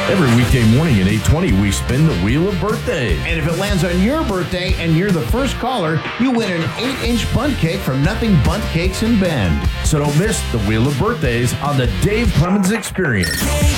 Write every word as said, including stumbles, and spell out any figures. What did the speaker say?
Every weekday morning at eight twenty, we spin the Wheel of Birthdays. And if it lands on your birthday and you're the first caller, you win an eight-inch bundt cake from Nothing Bundt Cakes in Bend. So don't miss the Wheel of Birthdays on the Dave Clemens Experience.